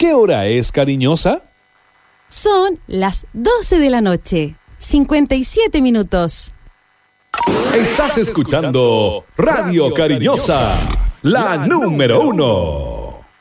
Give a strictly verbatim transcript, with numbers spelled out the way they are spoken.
¿Qué hora es, cariñosa? Son las doce de la noche, cincuenta y siete minutos. Estás escuchando Radio Cariñosa, la número uno.